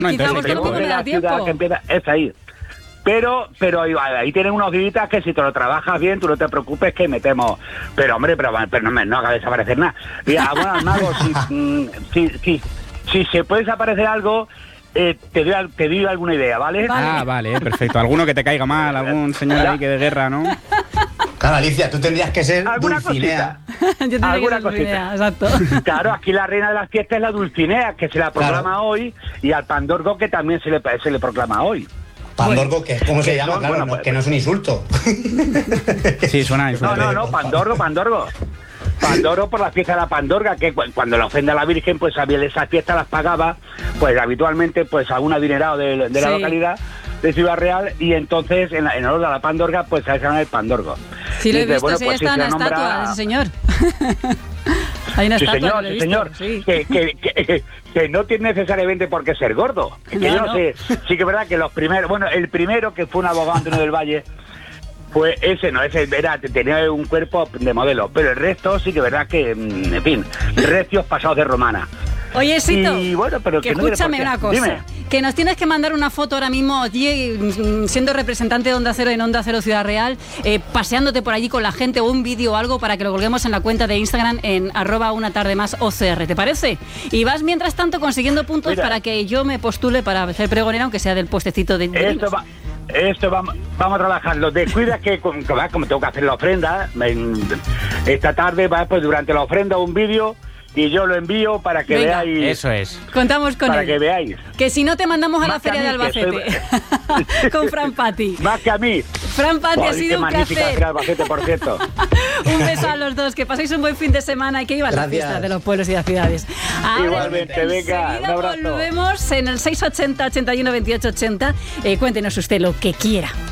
No, Quizá entonces, vosotros no me da la ciudad tiempo. que empieza es ahí. Pero ahí tienen unos días que si te lo trabajas bien, tú no te preocupes que metemos. Pero hombre, pero no haga desaparecer nada. Mira, bueno, Mago, si se puede desaparecer algo, te doy alguna idea, ¿vale? Vale, perfecto. Alguno que te caiga mal, algún señor ahí que de guerra, ¿no? Claro, Alicia, tú tendrías que ser ¿Alguna Dulcinea. Yo tendría alguna que ser cosita. idea, exacto. Claro, aquí la reina de las fiestas es la Dulcinea, que se la proclama hoy, y al Pandorgo, que también se le proclama hoy. Pandorgo, que es como se llama, son, claro, bueno, no, pues, que no es un insulto. Sí, suena eso. No, Pandorgo. Pandorgo por la fiesta de la Pandorga, que cuando la ofrenda a la Virgen, pues esas fiestas las pagaba, pues habitualmente, pues a un adinerado de la Sí. localidad de Ciudad Real, y entonces en honor a la Pandorga, pues se llama el Pandorgo. Sí, lo he Y dice, visto, bueno, sí, pues está si una se nombra- estatua de ese señor. Hay una Sí, estatua, señor, lo he sí, visto, señor. sí. Que no tiene necesariamente por qué ser gordo. Que yo no No. sé. Sí que es verdad que los primeros... Bueno, el primero, que fue un abogado, Antonio del Valle, pues ese tenía un cuerpo de modelo. Pero el resto sí que es verdad que, en fin, recios pasados de romana. Oye, Sito, Y bueno, pero que que no tiene escúchame por qué. una cosa. Dime. Que nos tienes que mandar una foto ahora mismo, siendo representante de Onda Cero en Onda Cero Ciudad Real, paseándote por allí con la gente, o un vídeo o algo para que lo colguemos en la cuenta de Instagram en @unatardemásOCR, ¿te parece? Y vas mientras tanto consiguiendo puntos para que yo me postule para ser pregonera, aunque sea del puestecito de Esto vamos a trabajarlo. Descuida que como tengo que hacer la ofrenda, esta tarde va pues durante la ofrenda un vídeo y yo lo envío para que Venga. veáis. Eso es. Contamos con Para él. que veáis. Que si no te mandamos a la Más que feria a de mí, que Albacete con Fran Patti. Más que a mí. Fran Patti, ha Joder, sido qué un magnífica placer. feria de Albacete, por cierto. Un beso a los dos, que paséis un buen fin de semana y que iban las Gracias. fiestas de los pueblos y las ciudades. Ahora, Igualmente, venga, un enseguida abrazo. volvemos en el 680 81 28 80. Cuéntenos usted lo que quiera.